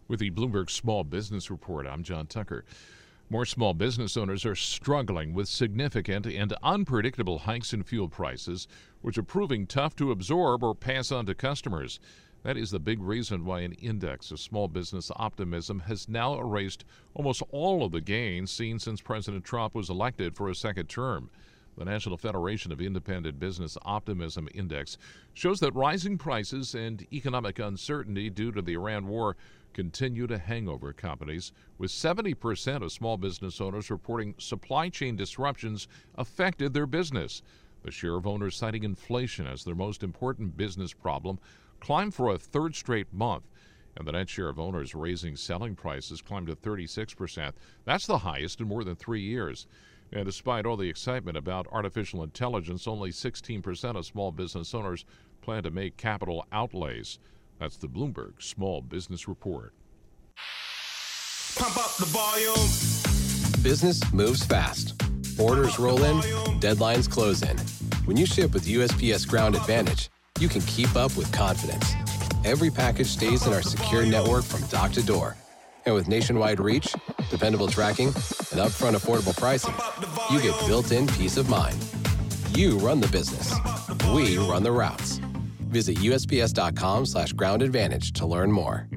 With the Bloomberg Small Business Report, I'm John Tucker. More small business owners are struggling with significant and unpredictable hikes in fuel prices, which are proving tough to absorb or pass on to customers. That is the big reason why an index of small business optimism has now erased almost all of the gains seen since President Trump was elected for a second term. The National Federation of Independent Business Optimism Index shows that rising prices and economic uncertainty due to the Iran war continue to hang over companies, with 70% of small business owners reporting supply chain disruptions affected their business. The share of owners citing inflation as their most important business problem climbed for a third straight month, and the net share of owners raising selling prices climbed to 36%. That's the highest in more than 3 years. And despite all the excitement about artificial intelligence, only 16% of small business owners plan to make capital outlays. That's the Bloomberg Small Business Report. Pump up the volume. Business moves fast. Orders roll in, deadlines close in. When you ship with USPS Ground Advantage, you can keep up with confidence. Every package stays in our secure network from dock to door. And with nationwide reach, dependable tracking, and upfront affordable pricing, you get built-in peace of mind. You run the business. We run the routes. Visit USPS.com/Ground Advantage to learn more.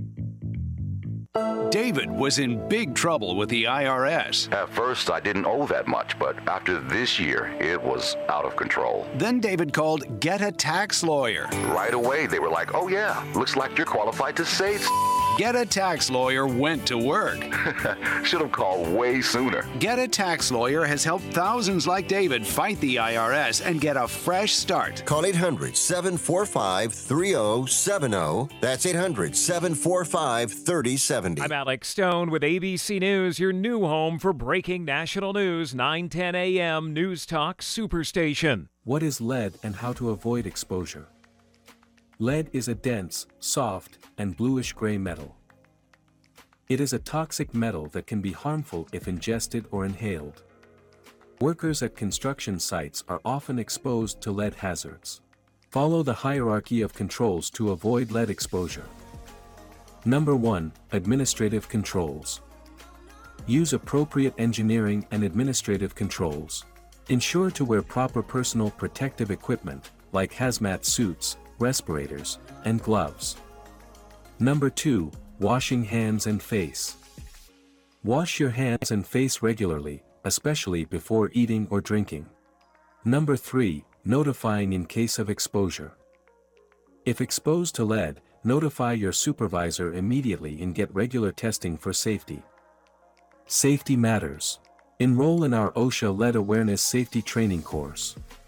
David was in big trouble with the IRS. At first, I didn't owe that much, but after this year, it was out of control. Then David called Get a Tax Lawyer. Right away, they were like, oh yeah, looks like you're qualified to say Get a Tax Lawyer went to work. Should have called way sooner. Get a Tax Lawyer has helped thousands like David fight the IRS and get a fresh start. Call 800-745-3070. That's 800-745-3070. I'm Alex Stone with ABC News, your new home for breaking national news, 9:10 a.m. News Talk Superstation. What is lead and how to avoid exposure? Lead is a dense, soft, and bluish-gray metal. It is a toxic metal that can be harmful if ingested or inhaled. Workers at construction sites are often exposed to lead hazards. Follow the hierarchy of controls to avoid lead exposure. Number 1. Administrative controls. Use appropriate engineering and administrative controls. Ensure to wear proper personal protective equipment, like hazmat suits, respirators, and gloves. Number 2. Washing hands and face. Wash your hands and face regularly, especially before eating or drinking. Number 3. Notifying in case of exposure. If exposed to lead, notify your supervisor immediately and get regular testing for safety. Safety matters. Enroll in our OSHA Lead Awareness Safety Training course.